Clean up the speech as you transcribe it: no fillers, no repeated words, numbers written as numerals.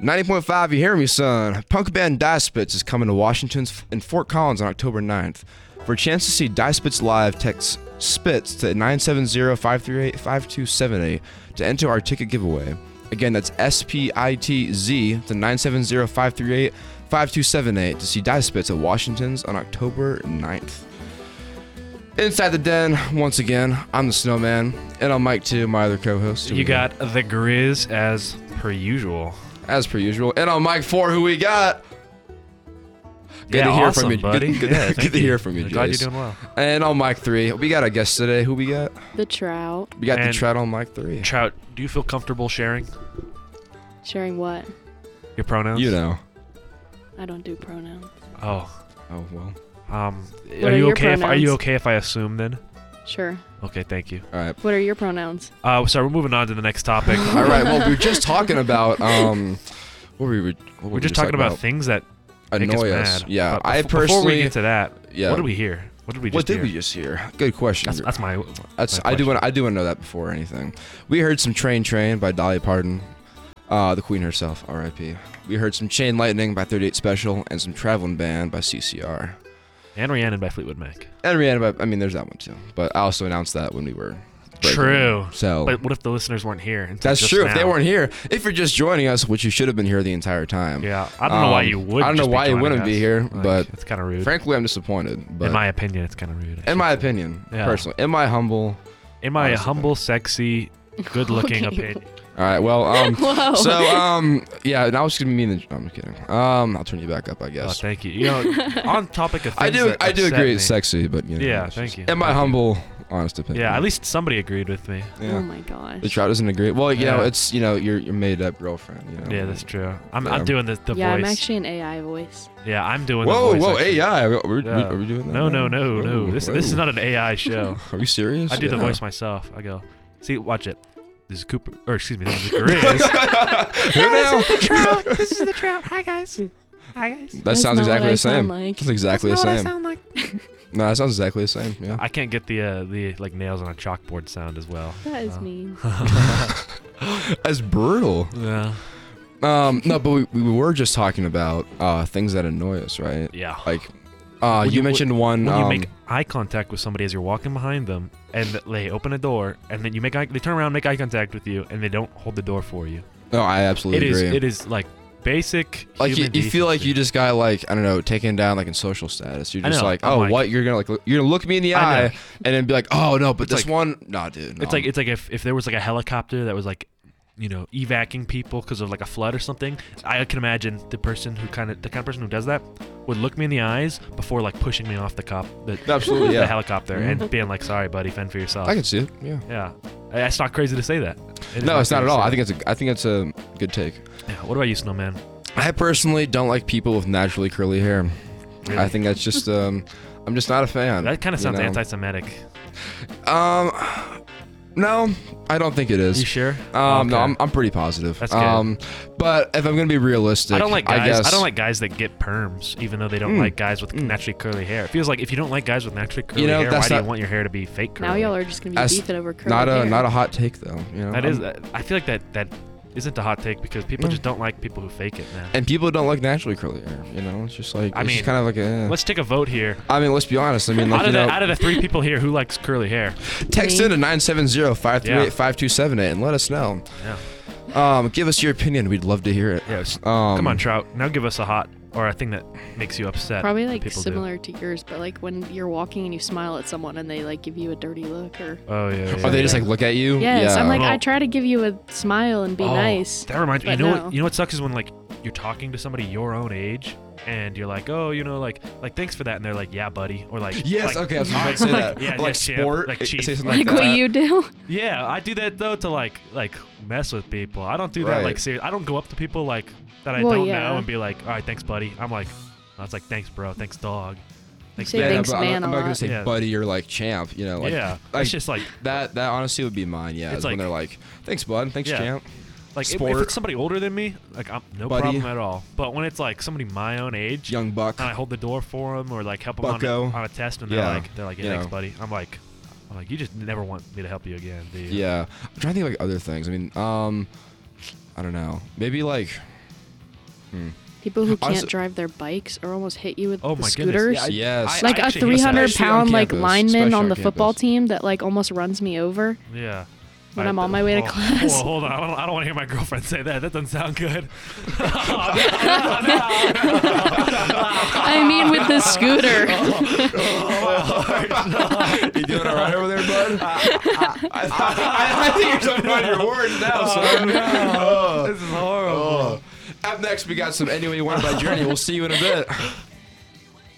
90.5, you hear me, son? Punk band Die Spits is coming to Washington in Fort Collins on October 9th. For a chance to see Die Spits live, text SPITS to 970-538-5278 to enter our ticket giveaway. Again, that's SPITZ to 970-538-5278 to see Die Spits at Washington's on October 9th. Inside the den, once again, I'm the Snowman, and I'm Mike 2, my other co-host. You got the Grizz as per usual. As per usual. And on Mike 4, who we got? Good Yeah, to hear awesome, from you, buddy. Good Yeah, to thank hear from you, Glad Jace. you're doing well. And on Mike 3, we got a guest today. Who we got? The Trout. We got the And- Trout on Mike 3. Trout, do you feel comfortable sharing Sharing what? your pronouns? You know. I don't do pronouns. Oh, Oh, well. are are you your okay? Are you pronouns? okay if I assume then? Sure. Okay, thank you. All right. What are your pronouns? So we're moving on to the next topic. All right. Well, we were just talking about we're just talking about things that make annoy us us. mad. Yeah, But I before personally. we get to that, yeah. what did we hear? What did we just What did hear? we just hear? Good question. That's my. That's my I do question. want to know that before anything. We heard some Train by Dolly Parton, the Queen herself, R.I.P. We heard some Chain Lightning by 38 Special and some Traveling Band by CCR. And Rhiannon by Fleetwood Mac. And Rihanna, I mean, there's that one too. But I also announced that when we were breaking. True. So But what if the listeners weren't here? until that's just true. If they now? weren't here, if you're just joining us, which you should have been here the entire time. Yeah, I don't know why you would. I don't know just be why you joining wouldn't be us. here, Like, but it's kind of rude. frankly, I'm disappointed. But in my opinion, it's kind of rude. in my opinion, Yeah. personally, in my humble. In my honest humble, sexy, good-looking Okay. opinion. All right. Well, Whoa. so yeah. Now it's gonna be mean. I'm kidding. I'll turn you back up, I Oh, guess. thank you. You know, on topic of things I do that agree. upset It's me. sexy, but you know. Yeah, it's thank just- you. In my Thank you. humble, honest opinion. Yeah, at least somebody agreed with me. Yeah. Oh my gosh. The Trout doesn't agree. Well, you know, Yeah. it's your made up girlfriend. You know. Yeah, that's true. I'm Yeah. doing the yeah, voice. I'm actually an AI voice. Yeah, I'm doing Whoa, the voice. whoa, actually. AI. Are we Yeah. doing that? No, now? no. Whoa, This is whoa. not an AI show. Are you serious? I do the Yeah. voice myself. I go, see, watch it. This is Cooper, or excuse me, this is Grizz. Who now? This is the Trout. Hi guys. Hi guys. That That's sounds not exactly what I the same. sound like. That's exactly the same. like. No, that sounds exactly the same. Yeah. I can't get the like nails on a chalkboard sound as well. That is mean. That's brutal. Yeah. No, but we were just talking about things that annoy us, right? Yeah. Like, When you you- mentioned one. When you make eye contact with somebody as you're walking behind them, and they open a door, and then they turn around, make eye contact with you, and they don't hold the door for you. no, I absolutely agree. It is like basic. Like you human feel like decency. you just got like, I don't know, taken down like in social status. You're I just know, like, I'm oh, like- what? You're gonna look me in the I know. eye and then be like, oh no, but It's this like- one, nah, dude. No. It's like if there was like a helicopter that was like, you know, evacuating people because of like a flood or something. I can imagine the kind of person who does that would look me in the eyes before like pushing me off the absolutely, the yeah. helicopter Mhm. and being like, sorry, buddy, fend for yourself. I can see it. Yeah. Yeah, it's not crazy to say that. No, it's not at all. I think. think it's a good take. Yeah. What about you, Snowman? I personally don't like people with naturally curly hair. Really? I think that's just I'm just not a fan. That kind of you sounds know? anti-Semitic. No, I don't think it is. You sure? No, Okay. I'm pretty positive. That's good. But if I'm gonna be realistic, I don't like guys. guess, I don't like guys that get perms, even though they don't like guys with naturally curly hair. It feels like if you don't like guys with naturally curly hair, why that's do you not- want your hair to be fake curly? Now y'all are just gonna be That's beefing over curly not hair. a hot take though. You know, That is. I feel like that isn't a hot take because people No. just don't like people who fake it, man. and people don't like naturally curly hair. You know, it's just like I it's just mean, kind of like a. Let's take a vote here. I mean, let's be honest. I mean, like, Out of the three people here, who likes curly hair? text Me. in to 970-538-5278 and let us know. Yeah. Give us your opinion. We'd love to hear it. Yes. Um, Come on, Trout. Now give us a hot or a thing that makes you upset. Probably that like people do. similar to yours, but like when you're walking and you smile at someone and they like give you a dirty look or. Oh yeah. Or they just like look at you. Yes, Yeah. I'm like I Well- try to give you a smile and be Oh, nice. That reminds me. You but know no. what? You know what sucks is when like you're talking to somebody your own age, and you're like, oh, you know, like thanks for that, and they're like, yeah, buddy, or like, Yes. like, okay. I was about to say that. Yeah, like champ, sport. like say chief. something Like that. what you do. Yeah, I do that though to like mess with people. I don't do that Right. like serious. I don't go up to people like that I Well, don't yeah. know and be like, all right, thanks, buddy. I'm like, no, it's like, thanks, bro. Thanks, dog. Thanks, say man. thanks, but man, I'm a not gonna lot. say Yeah. buddy or like champ. You know, like yeah, like, it's just like that honestly would be mine. Yeah, It's is when like- they're like, thanks, bud. Thanks, Yeah. champ. if sport. it's somebody older than me, like I'm no Buddy. problem at all. But when it's like somebody my own age, Young buck. and I hold the door for them or like help them Bucko. on a test, and Yeah. they're like, yeah, You thanks, know. buddy. I'm like, you just never want me to help you again, do you? Yeah, I'm trying to think of like other things. I mean, I don't know. Maybe like People who can't Also- drive their bikes or almost hit you with Oh the my scooters. goodness. Yes. Like a actually hate that. 300-pound like campus, lineman especially on on the football campus. team that like almost runs me over Yeah. when I'm on my way to class. Well, hold on. I don't want to hear my girlfriend say that. That doesn't sound good. I mean, with the scooter. You doing all right over there, bud? I think you're talking about your words now, son. This is horrible. Up next, we got some Anyway You Want by Journey. We'll see you in a bit.